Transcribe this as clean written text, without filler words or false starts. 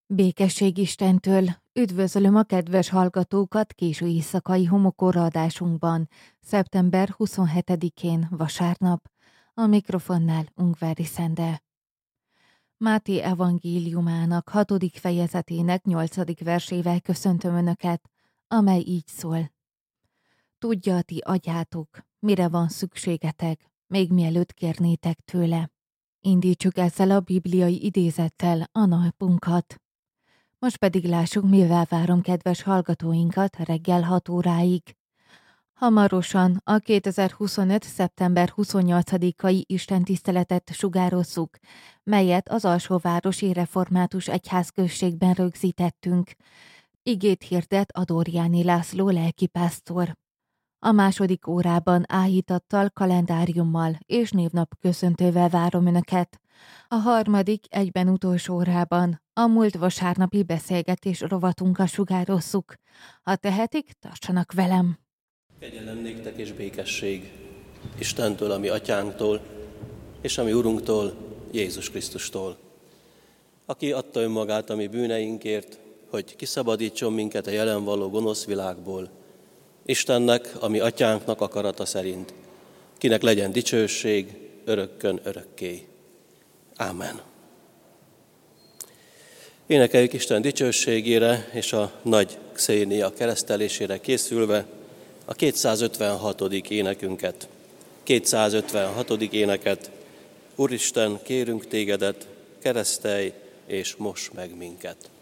Békesség Istentől! Üdvözlöm a kedves hallgatókat késő éjszakai homokóra adásunkban, szeptember 27-én, vasárnap. A mikrofonnál Ungvári Szende. Máté evangéliumának 6. fejezetének 8. versével köszöntöm Önöket, amely így szól. Tudja a ti atyátok, mire van szükségetek, még mielőtt kérnétek tőle. Indítsuk ezzel a bibliai idézettel a napunkat. Most pedig lássuk, mivel várom kedves hallgatóinkat reggel 6 óráig. Hamarosan a 2025. szeptember 28-ai istentiszteletet sugározzuk, melyet az Alsóvárosi Református Egyházközségben rögzítettünk. Igét hirdet Adorjáni László lelkipásztor. A második órában áhítattal, kalendáriummal és névnap köszöntővel várom Önöket. A harmadik, egyben utolsó órában a múlt vasárnapi beszélgetés rovatunkat sugározzuk. Ha tehetik, tartsanak velem! Kegyelem néktek és békesség Istentől, a mi atyánktól, és a mi Urunktól, Jézus Krisztustól, aki adta önmagát a mi bűneinkért, hogy kiszabadítson minket a jelen való gonosz világból, Istennek, a mi atyánknak akarata szerint, kinek legyen dicsőség örökkön örökké. Ámen. Énekeljük Isten dicsőségére és a nagy Xénia keresztelésére készülve a 256. énekünket. 256. éneket. Úristen, kérünk tégedet, keresztelj és moss meg minket.